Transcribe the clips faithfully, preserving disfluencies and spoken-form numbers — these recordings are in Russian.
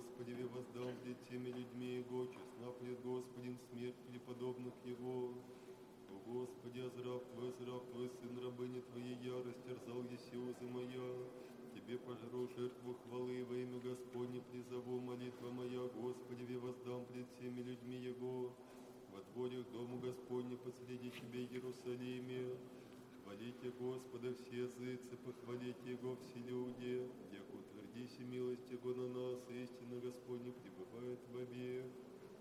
Господи, ви воздам пред теми людьми Его, честна пред Господем смерть преподобных Его. О Господи, озрав Твой, озрав Твой, Сын рабыни Твоей ярость, терзал еси узы моя. Тебе пожру жертву хвалы, во имя Господне призову, молитва моя, Господи, ви воздам пред всеми людьми Его. Во дворях дому Господне посреди Тебе, Иерусалиме. Хвалите Господа все языцы, похвалите Его все люди, яко утвердися милость Его на нас, истина Господня пребывает вовек.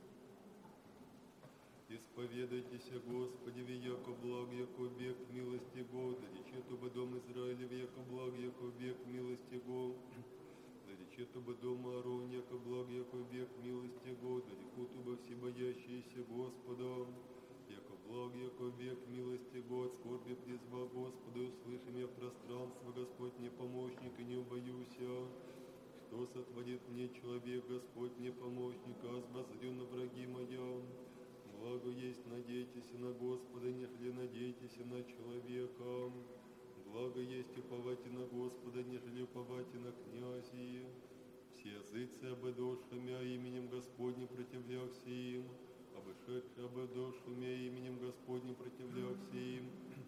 Исповедайтесь, Господи, ви яко благ, яко век милость Его, да речет оба дом Израилев, яко благ, яко век милость Его, да речет оба дома Аарон, яко благ, яко век милость Его, да рекут оба все боящиеся Господа, яко благ, яко век милость Его, от скорби призва Господа, услышим я пространство, Господь мне помощник, и не убоюся. Что сотворит мне человек, Господь мне помощник, аз воззрю на враги моя. Благо есть, надейтесь на Господа, нежели надейтесь на человека. Благо есть, уповайте на Господа, нежели уповайте на князи. Все языцы обедошимя именем Господним противлявся им, обошедшие обедошимя именем Господним противлявся им.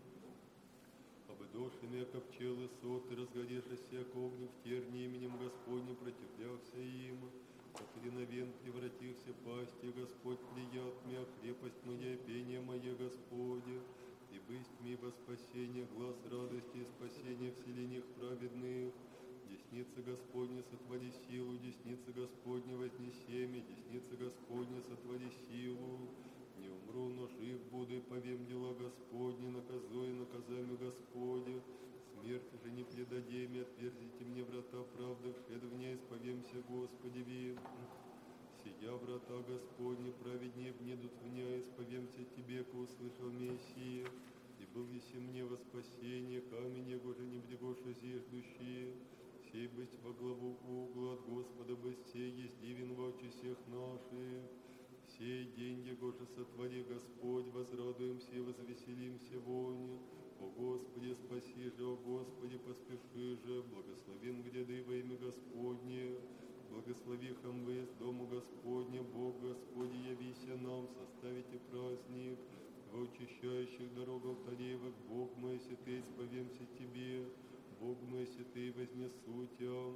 Обедошимя, яко пчелы соты, разгоревшись, яко огню в терне именем Господним противлявся им. Покреновен превратился пастью, Господь прият мне, крепость моя, пение мое, Господи, и бысть ми во спасение, глаз радости и спасения в селениях праведных. Десница Господня сотвори силу, десница Господня вознесеми, десница Господня сотвори силу. Не умру, но жив буду, и повем дела Господни, наказуя наказами Господи. Смерти же не предадем, и отверзите мне врата правды, вшед в ней, исповемся Господи ви. Сия врата Господни, праведнее внедут в ней, исповемся Тебе, ко услышал Мессия. И был еси мне во спасение, камень его же не брегоша зиждущие. Сей бысть во главу угла от Господа быстей, есть дивен в очи всех наших. Сей день его же сотвори Господь, возрадуемся и возвеселимся воне. О Господи, спаси же, о Господи, поспеши же, благословен гряды во имя Господне. Благослови хамвы с дому Господня, Бог Господи, явися нам, составите праздник. Во очищающих дорог алтаревых, Бог мой, святый, исповемся Тебе, Бог мой, святый, вознесу Тебя.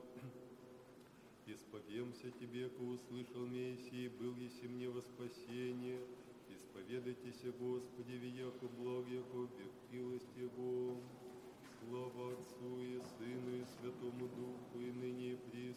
Исповемся Тебе, ко услышал Мессии, был еси мне во спасение. Исповедайтесь, Господи, ви яко благ, яко век милость Его. Слава Отцу и Сыну и Святому Духу, и ныне и присно,